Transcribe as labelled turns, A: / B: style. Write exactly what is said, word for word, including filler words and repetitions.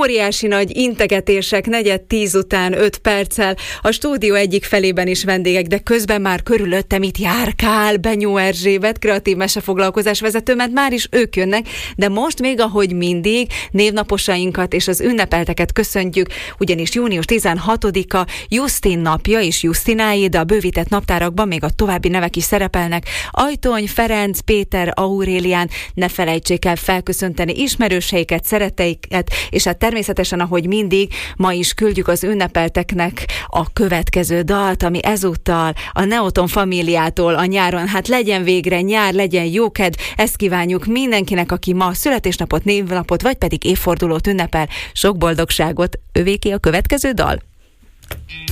A: óriási nagy integetések, negyed tíz után öt perccel, a stúdió egyik felében is vendégek, de közben már körülöttem itt járkál Benyó Erzsébet, kreatív mesefoglalkozás vezető, mert már is ők jönnek, de most még, ahogy mindig, névnaposainkat és az ünnepelteket köszöntjük, ugyanis június tizenhatodika Justin napja és Justináé, de a bővített naptárakban még a további nevek is szerepelnek. Ajtony, Ferenc, Péter, Aurélián, ne felejtsék el felköszönteni ismerőseiket, szeretteiket, és hát természetesen, ahogy mindig, ma is küldjük az ünnepelteknek a következő dalt, ami ezúttal a Neoton Familiától a nyáron, hát legyen végre nyár, legyen jókedv, ezt kívánjuk mindenkinek, aki ma születésnapot, névnapot, vagy pedig évfordulót ünnepel, sok boldogságot. Övéké a következő dal.